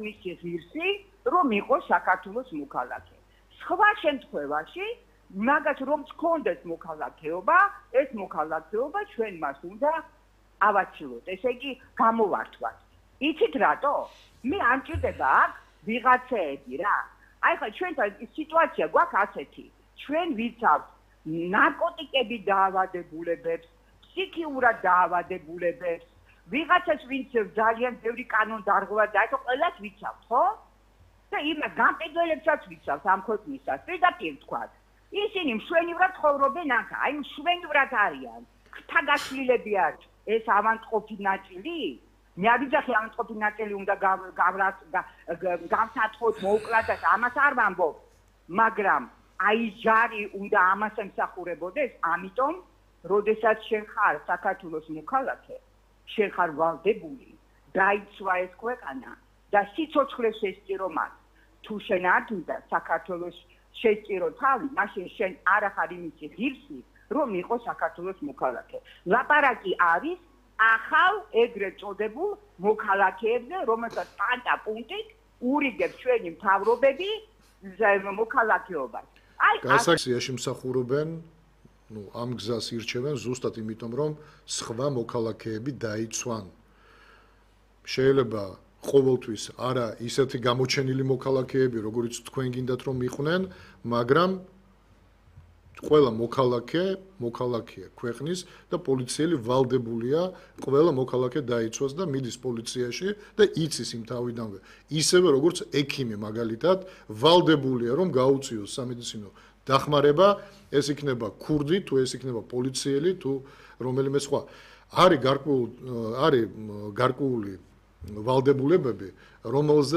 მისი ღირსი, რომ იყოს საქართველოს მოქალაქე. სხვა შემთხვევაში, მაგას რომ გქონდეს მოქალაქეობა, ეს მოქალაქეობა ჩვენ მას უნდა ავაჩილოთ. ესე იგი, გამოვართვათ. იცით რატო? მე არ მჭირდება აქ ვიღაცეები რა. აი ხა ჩვენთან სიტუაცია გვაქვს ასეთი. ჩვენ ვიცავთ ნარკოტიკები დაავადებულებებს, ფსიქიურად დაავადებულებებს, ვიღაცას ვინც ძალიან ბევრი კანონდარღვევა დაეთო, ყველას ვიცავთ, ხო? და იმას გამყიდველებსაც ვიცავთ ამ ქვეყნისას, პირდაპირ თქვათ. ისინი მშვენივრად ცხოვრობენ აქ, აი მშვენივრად არიან. ქთაგაშლილები არის ეს ავანტყოფი ნაწილი? მე არ ვიცი ავანტყოფი ნაწილი უნდა გავსათხოთ, მოუკლათ და ამას არ ვამბობ, მაგრამ აი ჯარი უნდა ამას ემსახურებოდეს, ამიტომ, როდესაც შენ ხარ საქართველოს მოქალაქე, შენ ხარ ვალდებული, დაიცვა ეს ქვეყანა და სიცოცხლეს შესწირო მას. თუ შენ არ გინდა საქართველოს შესწირო თავი, მაშინ შენ არ ახარ იმისი ღირსი, რომ იყო საქართველოს მოქალაქე. ლაპარაკი არის ახალ ეგრეთ წოდებულ მოქალაქეებზე, რომელსაც პანტა პუნქტით ურიგებს ჩვენი მთავრობები მოქალაქეობას. გასაგზიაში მსახურობენ, ამ გზას ირჩევენ ზუსტად იმიტომ, რომ სხვა მოქალაქეები დაიცვან. შეიძლება ყოველთვის არა ისეთი გამოჩენილი მოქალაქეები, როგორიც თქვენ გინდათ რომ იყვნენ, მაგრამ ყველა მოქალაქეა ქვეყნის და პოლიციელი ვალდებულია ყველა მოქალაქე დაიცვას და მიდის პოლიციაში და იცის იმ თავიდანვე. ისევე როგორც ექიმი მაგალითად ვალდებულია რომ გაუწიოს სამედიცინო დახმარება, ეს იქნება ქურდი, თუ ეს იქნება პოლიციელი, თუ რომელიმე სხვა. არის გარკვეული ვალდებულებები, რომელზეც